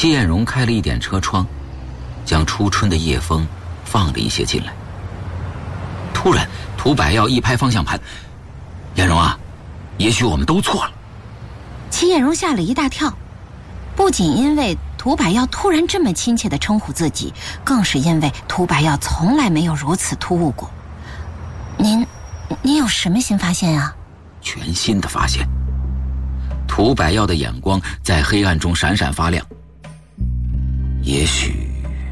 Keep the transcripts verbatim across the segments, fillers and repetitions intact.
戚艳荣开了一点车窗，将初春的夜风放了一些进来。突然涂百耀一拍方向盘，艳荣啊，也许我们都错了。 戚艳荣吓了一大跳，不仅因为涂百耀突然这么亲切地称呼自己，更是因为涂百耀从来没有如此突兀过。您您有什么新发现啊？ 全新的发现。涂百耀的眼光在黑暗中闪闪发亮。也许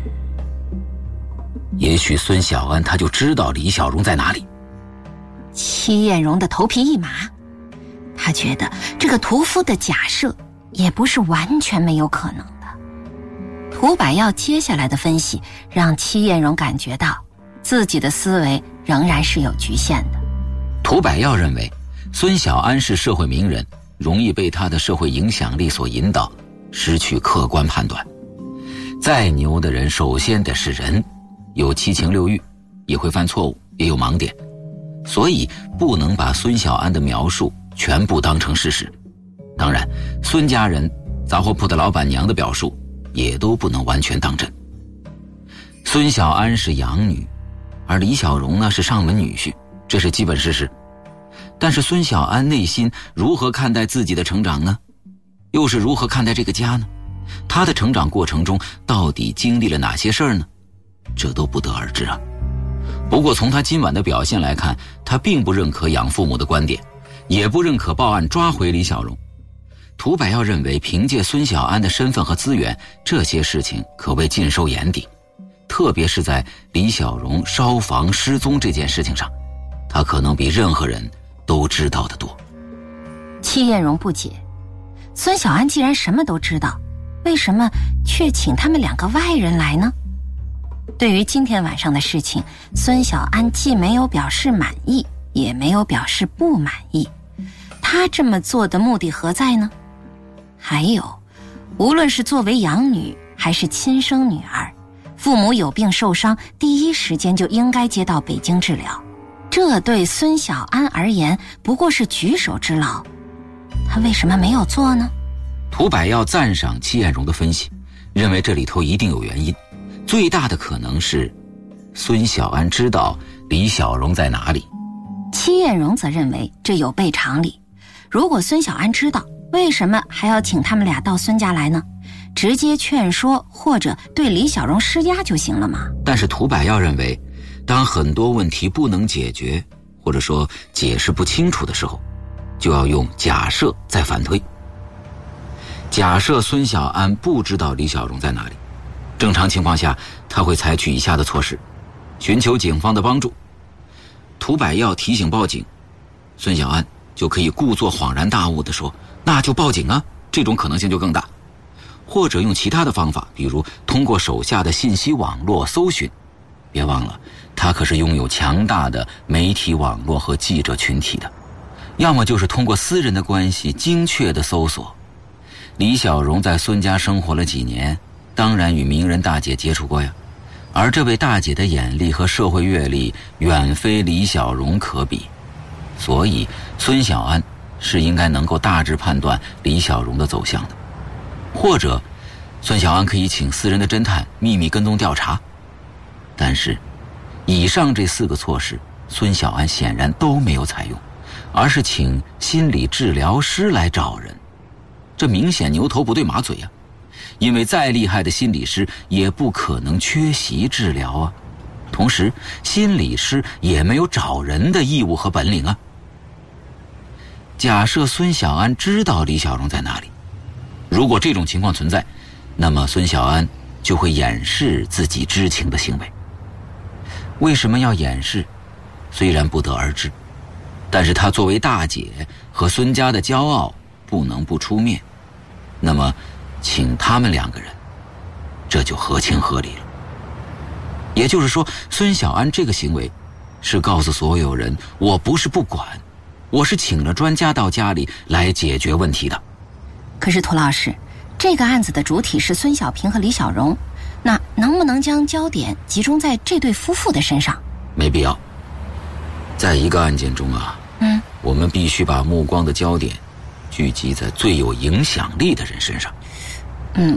也许孙小安他就知道李小荣在哪里。 戚艳荣的头皮一麻，他觉得这个屠夫的假设也不是完全没有可能的。涂百耀接下来的分析让戚艳荣感觉到自己的思维仍然是有局限的。 涂百耀认为孙小安是社会名人，容易被他的社会影响力所引导，失去客观判断。再牛的人首先得是人，有七情六欲，也会犯错误，也有盲点，所以不能把孙小安的描述全部当成事实。当然，孙家人、杂货铺的老板娘的表述也都不能完全当真。孙小安是养女，而李小荣呢是上门女婿，这是基本事实。但是孙小安内心如何看待自己的成长呢？又是如何看待这个家呢？他的成长过程中到底经历了哪些事儿呢？这都不得而知啊。不过从他今晚的表现来看，他并不认可养父母的观点，也不认可报案抓回李小荣。涂百耀认为凭借孙小安的身份和资源，这些事情可谓尽收眼底，特别是在李小荣烧房失踪这件事情上，他可能比任何人都知道得多。 戚艳荣不解，孙小安既然什么都知道，为什么却请他们两个外人来呢？对于今天晚上的事情，孙小安既没有表示满意，也没有表示不满意。他这么做的目的何在呢？还有，无论是作为养女还是亲生女儿，父母有病受伤，第一时间就应该接到北京治疗。这对孙小安而言不过是举手之劳，他为什么没有做呢？ 涂百耀赞赏戚艳荣的分析，认为这里头一定有原因，最大的可能是孙小安知道李小荣在哪里。 戚艳荣则认为这有悖常理，如果孙小安知道，为什么还要请他们俩到孙家来呢？直接劝说或者对李小荣施压就行了嘛。 但是涂百耀认为，当很多问题不能解决，或者说解释不清楚的时候，就要用假设再反推。假设孙小安不知道李小荣在哪里，正常情况下他会采取以下的措施：寻求警方的帮助。涂百耀提醒报警，孙小安就可以故作恍然大悟地说，那就报警啊，这种可能性就更大。或者用其他的方法，比如通过手下的信息网络搜寻。别忘了，他可是拥有强大的媒体网络和记者群体的。要么就是通过私人的关系精确的搜索。李小荣在孙家生活了几年，当然与名人大姐接触过呀，而这位大姐的眼力和社会阅历远非李小荣可比，所以孙小安是应该能够大致判断李小荣的走向的。或者孙小安可以请私人的侦探秘密跟踪调查。但是以上这四个措施，孙小安显然都没有采用，而是请心理治疗师来找人。这明显牛头不对马嘴啊，因为再厉害的心理师也不可能缺席治疗啊。同时心理师也没有找人的义务和本领啊。假设孙小安知道李小荣在哪里，如果这种情况存在，那么孙小安就会掩饰自己知情的行为。为什么要掩饰？虽然不得而知，但是他作为大姐和孙家的骄傲，不能不出面。那么请他们两个人，这就合情合理了。也就是说，孙小安这个行为是告诉所有人，我不是不管，我是请了专家到家里来解决问题的。 可是涂老师，这个案子的主体是孙小平和李小荣，那能不能将焦点集中在这对夫妇的身上？ 没必要。在一个案件中啊，嗯，我们必须把目光的焦点聚集在最有影响力的人身上。